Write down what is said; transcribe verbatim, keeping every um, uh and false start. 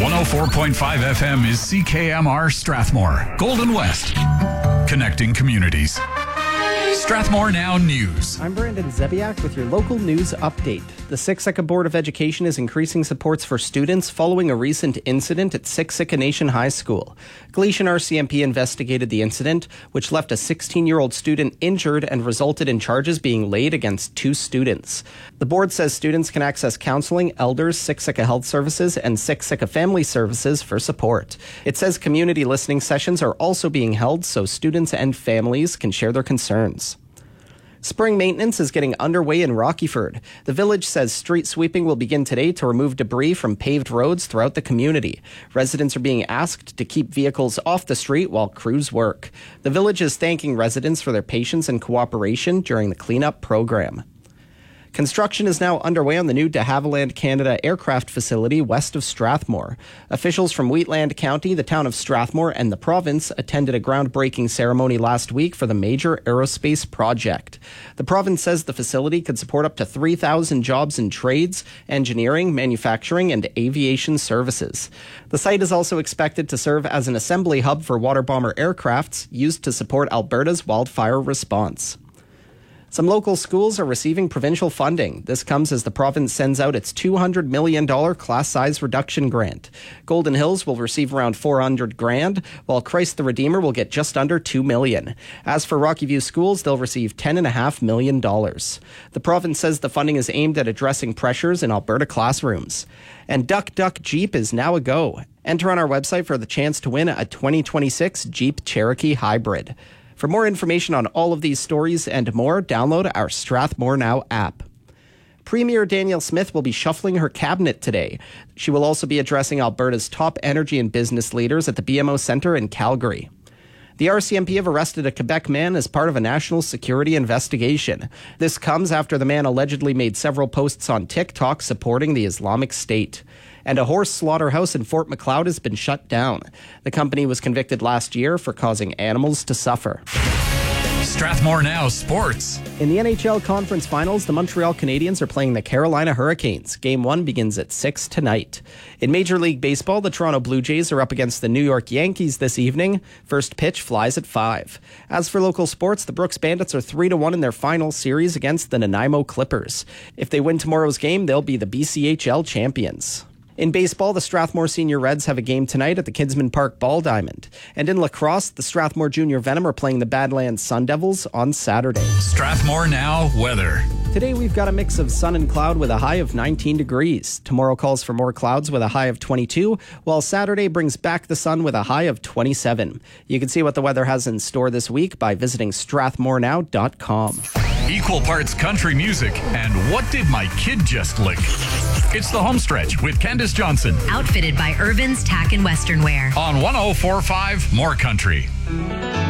one oh four point five F M is C K M R Strathmore, Golden West, connecting communities. Strathmore Now News. I'm Brandon Zebiak with your local news update. The Siksika Board of Education is increasing supports for students following a recent incident at Siksika Nation High School. Gleason R C M P investigated the incident, which left a sixteen-year-old student injured and resulted in charges being laid against two students. The board says students can access counseling, elders, Siksika Health Services, and Siksika Family Services for support. It says community listening sessions are also being held so students and families can share their concerns. Spring maintenance is getting underway in Rockyford. The village says street sweeping will begin today to remove debris from paved roads throughout the community. Residents are being asked to keep vehicles off the street while crews work. The village is thanking residents for their patience and cooperation during the cleanup program. Construction is now underway on the new de Havilland Canada aircraft facility west of Strathmore. Officials from Wheatland County, the town of Strathmore, and the province attended a groundbreaking ceremony last week for the major aerospace project. The province says the facility could support up to three thousand jobs in trades, engineering, manufacturing, and aviation services. The site is also expected to serve as an assembly hub for water bomber aircrafts used to support Alberta's wildfire response. Some local schools are receiving provincial funding. This comes as the province sends out its two hundred million dollars class size reduction grant. Golden Hills will receive around four hundred grand, while Christ the Redeemer will get just under two million dollars. As for Rocky View schools, they'll receive ten point five million dollars. The province says the funding is aimed at addressing pressures in Alberta classrooms. And Duck Duck Jeep is now a go. Enter on our website for the chance to win a twenty twenty-six Jeep Cherokee Hybrid. For more information on all of these stories and more, download our Strathmore Now app. Premier Danielle Smith will be shuffling her cabinet today. She will also be addressing Alberta's top energy and business leaders at the B M O Centre in Calgary. The R C M P have arrested a Quebec man as part of a national security investigation. This comes after the man allegedly made several posts on TikTok supporting the Islamic State. And a horse slaughterhouse in Fort Macleod has been shut down. The company was convicted last year for causing animals to suffer. Strathmore Now Sports. In the N H L Conference Finals, the Montreal Canadiens are playing the Carolina Hurricanes. Game one begins at six tonight. In Major League Baseball, the Toronto Blue Jays are up against the New York Yankees this evening. First pitch flies at five. As for local sports, the Brooks Bandits are three to one in their final series against the Nanaimo Clippers. If they win tomorrow's game, they'll be the B C H L champions. In baseball, the Strathmore Senior Reds have a game tonight at the Kidsman Park Ball Diamond. And in lacrosse, the Strathmore Junior Venom are playing the Badlands Sun Devils on Saturday. Strathmore Now weather. Today we've got a mix of sun and cloud with a high of nineteen degrees. Tomorrow calls for more clouds with a high of twenty-two, while Saturday brings back the sun with a high of twenty-seven. You can see what the weather has in store this week by visiting strathmore now dot com. Equal parts country music and what did my kid just lick? It's the home stretch with Candace Johnson. Outfitted by Irvin's Tack and Western Wear. On one oh four point five More Country.